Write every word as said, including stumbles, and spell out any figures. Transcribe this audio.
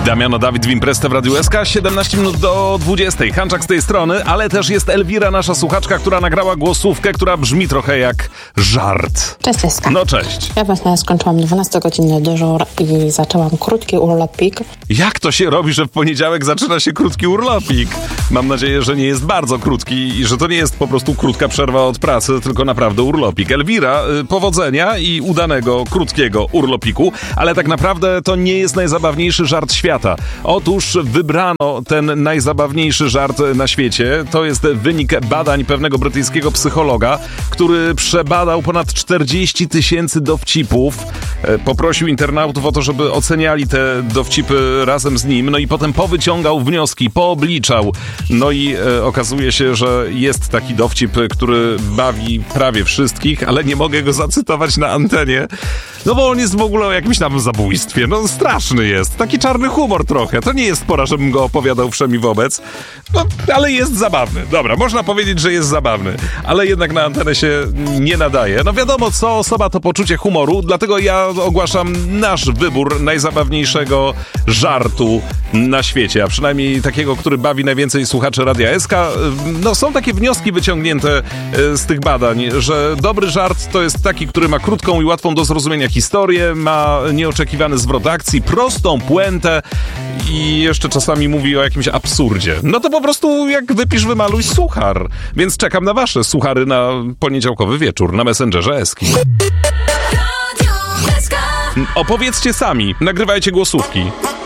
Damiano Dawid w Imprezę w Radiu S K, siedemnaście minut do dwudziestej. Hanczak z tej strony, ale też jest Elwira, nasza słuchaczka, która nagrała głosówkę, która brzmi trochę jak żart. Cześć, S K. No cześć. Ja właśnie skończyłam dwunastogodzinny dyżur i zaczęłam krótki urlopik. Jak to się robi, że w poniedziałek zaczyna się krótki urlopik? Mam nadzieję, że nie jest bardzo krótki i że to nie jest po prostu krótka przerwa od pracy, tylko naprawdę urlopik. Elwira, powodzenia i udanego, krótkiego urlopiku, ale tak naprawdę to nie jest najzabawniejszy żart świata. Otóż wybrano ten najzabawniejszy żart na świecie. To jest wynik badań pewnego brytyjskiego psychologa, który przebadał ponad czterdzieści tysięcy dowcipów. Poprosił internautów o to, żeby oceniali te dowcipy razem z nim, no i potem powyciągał wnioski, poobliczał. No i e, okazuje się, że jest taki dowcip, który bawi prawie wszystkich, ale nie mogę go zacytować na antenie, no bo on jest w ogóle o jakimś tam zabójstwie. No straszny jest. Taki czarny humor trochę. To nie jest pora, żebym go opowiadał wszemi wobec. No, ale jest zabawny. Dobra, można powiedzieć, że jest zabawny, ale jednak na antenę się nie nadaje. No wiadomo, co osoba to poczucie humoru, dlatego ja ogłaszam nasz wybór najzabawniejszego żartu na świecie, a przynajmniej takiego, który bawi najwięcej słuchaczy Radia S K. No są takie wnioski wyciągnięte z tych badań, że dobry żart to jest taki, który ma krótką i łatwą do zrozumienia historię, ma nieoczekiwany zwrot akcji, prostą puentę i jeszcze czasami mówi o jakimś absurdzie. No to po prostu jak wypisz, wymaluj suchar. Więc czekam na wasze suchary na poniedziałkowy wieczór na Messengerze Eski. Opowiedzcie sami, nagrywajcie głosówki.